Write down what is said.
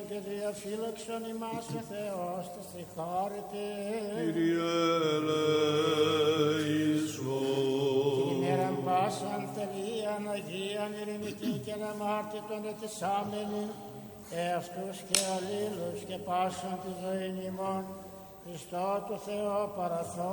και διαφύλαξον ημάς ο Θεός της συγχώρητης. Κύριε ελέησον. Την ημέραν πάσαν τελείαν Αγίαν ειρηνική και αναμάρτητον ετισάμενη εαυτούς και αλλήλους και πάσαν τη ζωή ημών Χριστό του Θεό παραθώ.